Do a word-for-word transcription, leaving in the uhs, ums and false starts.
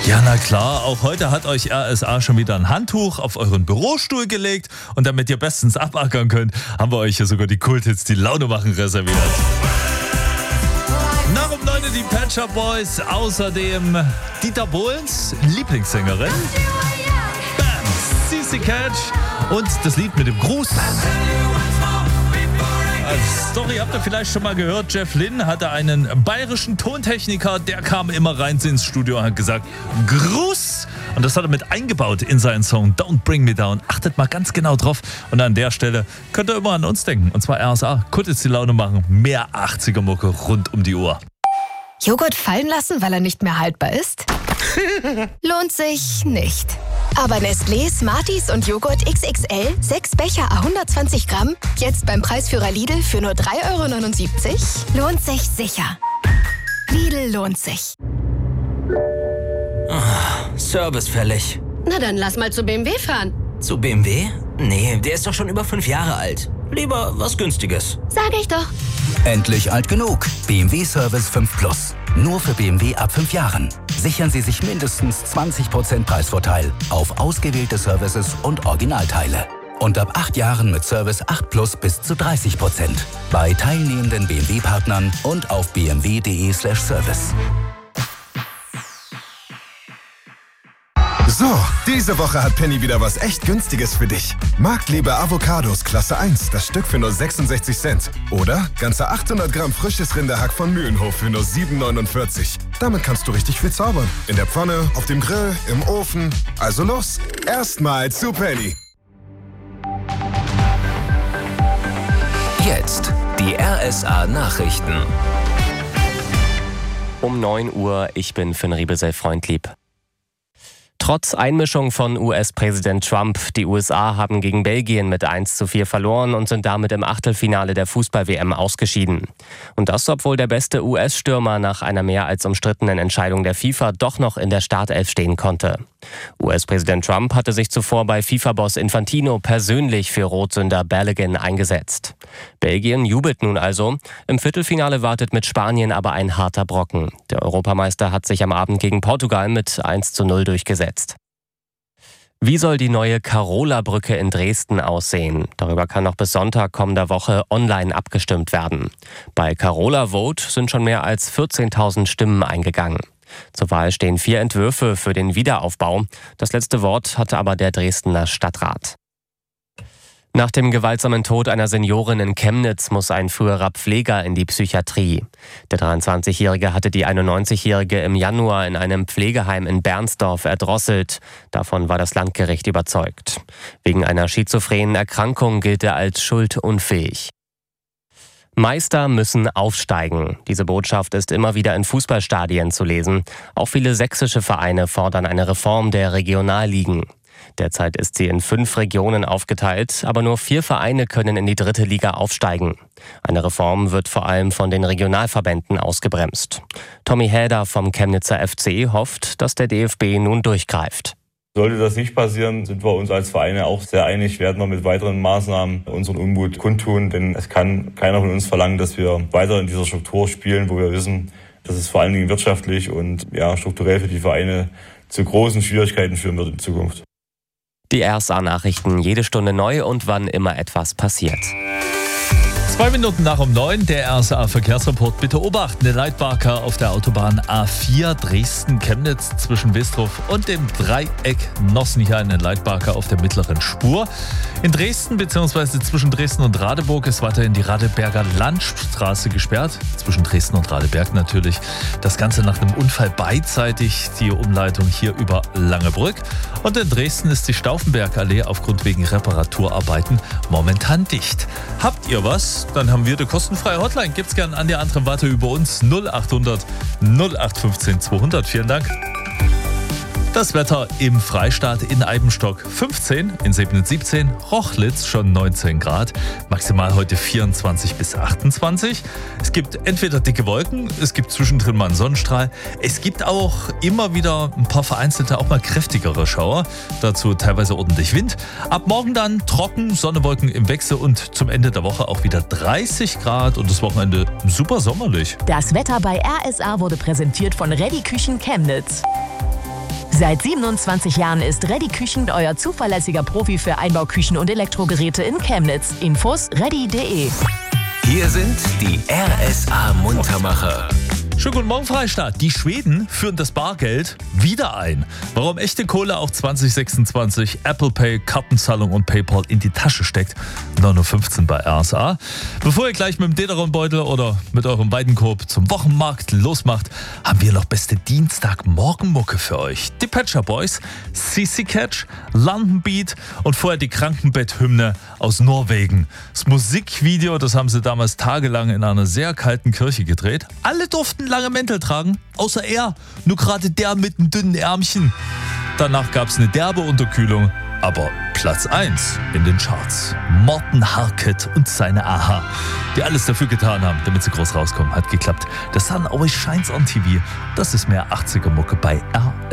Ja, na klar, auch heute hat euch R S A schon wieder ein Handtuch auf euren Bürostuhl gelegt und damit ihr bestens abackern könnt, haben wir euch hier sogar die Kulthits, die Laune machen, reserviert. Nach um neun die Pet Shop Boys, außerdem Dieter Bohlens Lieblingssängerin, Bam, C C Catch und das Lied mit dem Gruß. Als Story habt ihr vielleicht schon mal gehört, Jeff Lynne hatte einen bayerischen Tontechniker, der kam immer rein ins Studio und hat gesagt, Gruß! Und das hat er mit eingebaut in seinen Song Don't Bring Me Down. Achtet mal ganz genau drauf. Und an der Stelle könnt ihr immer an uns denken. Und zwar R S A. Könnt jetzt die Laune machen. Mehr achtziger-Mucke rund um die Uhr. Joghurt fallen lassen, weil er nicht mehr haltbar ist? Lohnt sich nicht. Aber Nestlé, Smarties und Joghurt X X L, sechs Becher à hundertzwanzig Gramm, jetzt beim Preisführer Lidl für nur drei Euro neunundsiebzig? Lohnt sich sicher. Lidl lohnt sich. Oh, Service fällig. Na dann lass mal zu B M W fahren. Zu B M W? Nee, der ist doch schon über fünf Jahre alt. Lieber was Günstiges. Sag ich doch. Endlich alt genug. B M W Service fünf Plus. Nur für B M W ab fünf Jahren. Sichern Sie sich mindestens zwanzig Prozent Preisvorteil auf ausgewählte Services und Originalteile. Und ab acht Jahren mit Service acht Plus bis zu dreißig Prozent. Bei teilnehmenden B M W-Partnern und auf b m w punkt d e slash service. So, diese Woche hat Penny wieder was echt Günstiges für dich. Marktliebe Avocados Klasse eins, das Stück für nur sechsundsechzig Cent. Oder ganze achthundert Gramm frisches Rinderhack von Mühlenhof für nur sieben neunundvierzig. Damit kannst du richtig viel zaubern. In der Pfanne, auf dem Grill, im Ofen. Also los, erstmal zu Penny. Jetzt die R S A Nachrichten. Um neun Uhr, ich bin Finn Riebesell-Freundlieb. Trotz Einmischung von U S-Präsident Trump, die U S A haben gegen Belgien mit eins zu vier verloren und sind damit im Achtelfinale der Fußball-W M ausgeschieden. Und das, obwohl der beste U S-Stürmer nach einer mehr als umstrittenen Entscheidung der FIFA doch noch in der Startelf stehen konnte. U S-Präsident Trump hatte sich zuvor bei FIFA-Boss Infantino persönlich für Rotsünder Balogun eingesetzt. Belgien jubelt nun also. Im Viertelfinale wartet mit Spanien aber ein harter Brocken. Der Europameister hat sich am Abend gegen Portugal mit eins zu null durchgesetzt. Wie soll die neue Karola-Brücke in Dresden aussehen? Darüber kann noch bis Sonntag kommender Woche online abgestimmt werden. Bei Carola Vote sind schon mehr als vierzehntausend Stimmen eingegangen. Zur Wahl stehen vier Entwürfe für den Wiederaufbau. Das letzte Wort hatte aber der Dresdner Stadtrat. Nach dem gewaltsamen Tod einer Seniorin in Chemnitz muss ein früherer Pfleger in die Psychiatrie. Der dreiundzwanzigjährige hatte die einundneunzigjährige im Januar in einem Pflegeheim in Bernsdorf erdrosselt. Davon war das Landgericht überzeugt. Wegen einer schizophrenen Erkrankung gilt er als schuldunfähig. Meister müssen aufsteigen. Diese Botschaft ist immer wieder in Fußballstadien zu lesen. Auch viele sächsische Vereine fordern eine Reform der Regionalligen. Derzeit ist sie in fünf Regionen aufgeteilt, aber nur vier Vereine können in die dritte Liga aufsteigen. Eine Reform wird vor allem von den Regionalverbänden ausgebremst. Tommy Häder vom Chemnitzer F C hofft, dass der D F B nun durchgreift. Sollte das nicht passieren, sind wir uns als Vereine auch sehr einig, werden wir mit weiteren Maßnahmen unseren Unmut kundtun. Denn es kann keiner von uns verlangen, dass wir weiter in dieser Struktur spielen, wo wir wissen, dass es vor allen Dingen wirtschaftlich und ja, strukturell für die Vereine zu großen Schwierigkeiten führen wird in Zukunft. Die R S A-Nachrichten jede Stunde neu und wann immer etwas passiert. Zwei Minuten nach um neun, der R S A-Verkehrsreport. Bitte Obacht, eine Leitbarke auf der Autobahn A vier Dresden-Chemnitz zwischen Wistruf und dem Dreieck Nossen. Hier eine Leitbarke auf der mittleren Spur. In Dresden bzw. zwischen Dresden und Radeburg ist weiterhin die Radeberger Landstraße gesperrt. Zwischen Dresden und Radeberg natürlich. Das Ganze nach einem Unfall beidseitig. Die Umleitung hier über Langebrück. Und in Dresden ist die Stauffenbergallee aufgrund wegen Reparaturarbeiten momentan dicht. Habt ihr was? Dann haben wir die kostenfreie Hotline. Gibt's gerne an die anderen Warte über uns. null achthundert null acht fünfzehn zweihundert. Vielen Dank. Das Wetter im Freistaat in Eibenstock fünfzehn, in Sebnitz siebzehn, Rochlitz schon neunzehn Grad, maximal heute vierundzwanzig bis achtundzwanzig. Es gibt entweder dicke Wolken, es gibt zwischendrin mal einen Sonnenstrahl, es gibt auch immer wieder ein paar vereinzelte, auch mal kräftigere Schauer, dazu teilweise ordentlich Wind. Ab morgen dann trocken, Sonnenwolken im Wechsel und zum Ende der Woche auch wieder dreißig Grad und das Wochenende super sommerlich. Das Wetter bei R S A wurde präsentiert von Ready Küchen Chemnitz. Seit siebenundzwanzig Jahren ist Ready Küchen euer zuverlässiger Profi für Einbauküchen und Elektrogeräte in Chemnitz. Infos ready punkt de. Hier sind die R S A Muntermacher. Schönen guten Morgen, Freistaat. Die Schweden führen das Bargeld wieder ein. Warum echte Kohle auch zwanzig sechsundzwanzig Apple Pay, Kartenzahlung und PayPal in die Tasche steckt. neun Uhr fünfzehn bei R S A. Bevor ihr gleich mit dem Dederon-Beutel oder mit eurem Weidenkorb zum Wochenmarkt losmacht, haben wir noch beste Dienstagmorgenmucke für euch. Die Patcher Boys, C C Catch, London Beat und vorher die Krankenbetthymne aus Norwegen. Das Musikvideo, das haben sie damals tagelang in einer sehr kalten Kirche gedreht. Alle durften lange Mäntel tragen, außer er, nur gerade der mit dem dünnen Ärmchen. Danach gab es eine derbe Unterkühlung, aber Platz eins in den Charts. Morten Harket und seine Aha, die alles dafür getan haben, damit sie groß rauskommen. Hat geklappt. The Sun Always Shines on T V. Das ist mehr achtziger Mucke bei R S A.